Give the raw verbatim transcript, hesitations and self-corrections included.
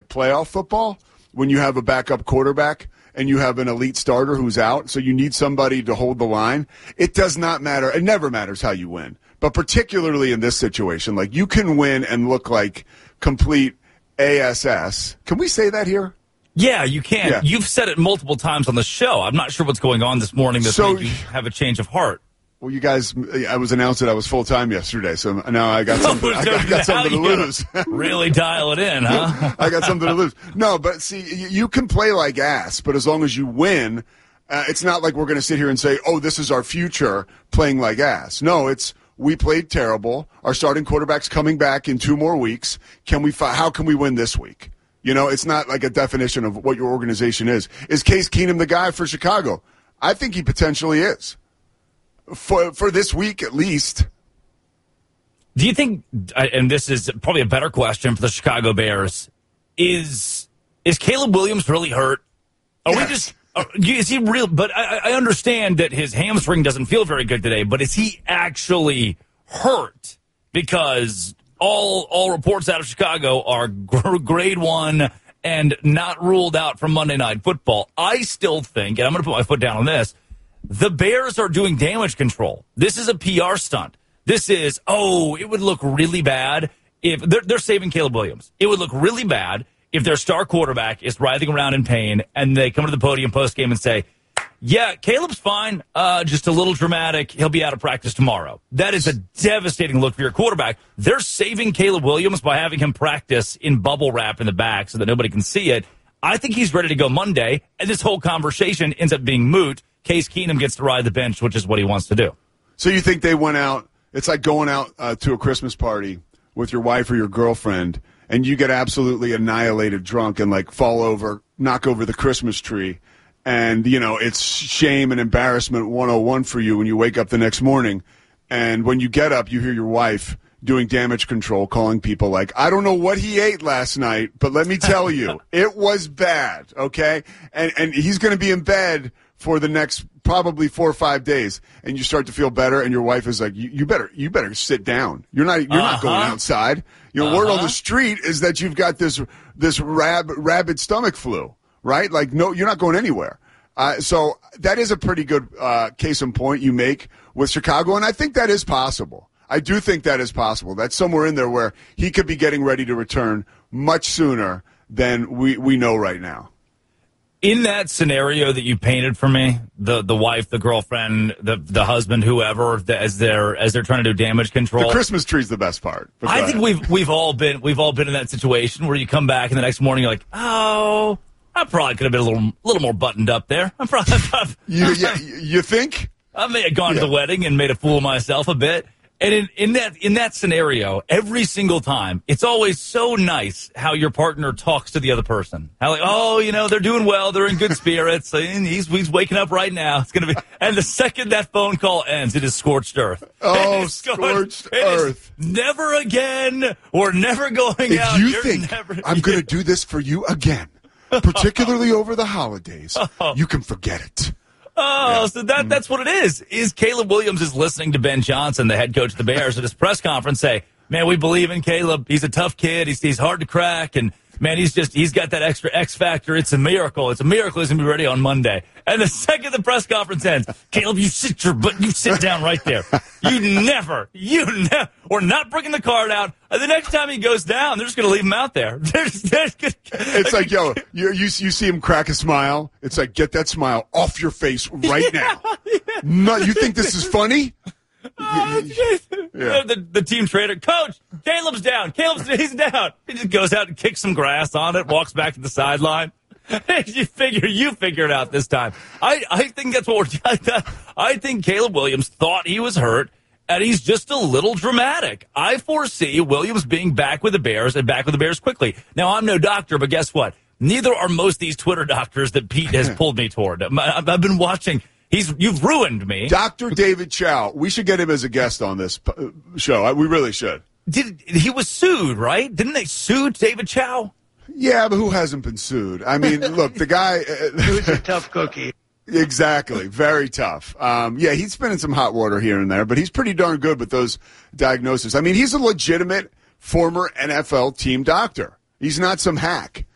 playoff football when you have a backup quarterback and you have an elite starter who's out, so you need somebody to hold the line. It does not matter. It never matters how you win. But particularly in this situation, like you can win and look like complete ass. Can we say that here? Yeah, you can. Yeah. You've said it multiple times on the show. I'm not sure what's going on this morning that so, made you have a change of heart. Well, you guys, I was announced that I was full-time yesterday, so now I got something, I got, I got something to lose. Really dial it in, huh? I got something to lose. No, but see, you can play like ass, but as long as you win, uh, it's not like we're going to sit here and say, oh, this is our future playing like ass. No, it's we played terrible. Our starting quarterback's coming back in two more weeks. Can we? Fi- how can we win this week? You know, it's not like a definition of what your organization is. Is Case Keenum the guy for Chicago? I think he potentially is. For for this week, at least. Do you think, and this is probably a better question for the Chicago Bears, is is Caleb Williams really hurt? Are yes. we just, are, is he real? But I, I understand that his hamstring doesn't feel very good today, but is he actually hurt? Because all all reports out of Chicago are grade one and not ruled out from Monday Night Football. I still think, and I'm going to put my foot down on this, the Bears are doing damage control. This is a P R stunt. This is, oh, it would look really bad if they're, they're saving Caleb Williams. It would look really bad if their star quarterback is writhing around in pain and they come to the podium post-game and say, yeah, Caleb's fine, uh, just a little dramatic. He'll be out of practice tomorrow. That is a devastating look for your quarterback. They're saving Caleb Williams by having him practice in bubble wrap in the back so that nobody can see it. I think he's ready to go Monday, and this whole conversation ends up being moot. Case Keenum gets to ride the bench, which is what he wants to do. So you think they went out, it's like going out uh, to a Christmas party with your wife or your girlfriend, and you get absolutely annihilated drunk and, like, fall over, knock over the Christmas tree, and, you know, it's shame and embarrassment one oh one for you when you wake up the next morning, and when you get up, you hear your wife doing damage control, calling people like, I don't know what he ate last night, but let me tell you, it was bad, okay? And, and he's going to be in bed for the next probably four or five days, and you start to feel better, and your wife is like, you, you better you better sit down. You're not you're uh-huh. not going outside. You know, uh-huh. word on the street is that you've got this this rab, rabid stomach flu, right? Like, no, you're not going anywhere. Uh, so that is a pretty good uh, case in point you make with Chicago, and I think that is possible. I do think that is possible. That's somewhere in there where he could be getting ready to return much sooner than we, we know right now. In that scenario that you painted for me, the, the wife, the girlfriend, the the husband, whoever, the, as they're as they're trying to do damage control, the Christmas tree's the best part. I think we've we've all been we've all been in that situation where you come back and the next morning you're like, oh, I probably could have been a little little more buttoned up there. I'm probably you yeah, you think I may have gone yeah. to the wedding and made a fool of myself a bit. And in, in that in that scenario, every single time, it's always so nice how your partner talks to the other person. How like, oh, you know, they're doing well, they're in good spirits, and he's he's waking up right now. It's gonna be, and the second that phone call ends, it is scorched earth. Oh, scorched earth! Never again. We're never going if out. If you You're think never, I'm gonna do this for you again, particularly over the holidays, oh. you can forget it. Oh, yeah. so that that's what it is. Is Caleb Williams is listening to Ben Johnson, the head coach of the Bears, at his press conference say, man, we believe in Caleb. He's a tough kid. He's he's hard to crack. And, man, he's just he's got that extra X factor. It's a miracle. It's a miracle he's going to be ready on Monday. And the second the press conference ends, Caleb, you sit your butt, you sit down right there. You never, you never, we're not bringing the card out. And the next time he goes down, they're just going to leave him out there. They're just, they're just gonna, it's like, yo, you, you you see him crack a smile. It's like, get that smile off your face right yeah, now. Yeah. No, you think this is funny? Oh, yeah. the, the team trainer, coach, Caleb's down. Caleb's he's down. He just goes out and kicks some grass on it, walks back to the sideline. you figure you figure it out this time. I, I think that's what we're I think Caleb Williams thought he was hurt, and he's just a little dramatic. I foresee Williams being back with the Bears and back with the Bears quickly. Now, I'm no doctor, but guess what? Neither are most of these Twitter doctors that Pete has pulled me toward. I've, I've been watching. He's You've ruined me. Doctor David Chow. We should get him as a guest on this show. We really should. Did He was sued, right? Didn't they sue David Chow? Yeah, but who hasn't been sued? I mean, look, the guy... Who's a tough cookie. Exactly. Very tough. Um, yeah, he's been in some hot water here and there, but he's pretty darn good with those diagnoses. I mean, he's a legitimate former N F L team doctor. He's not some hack.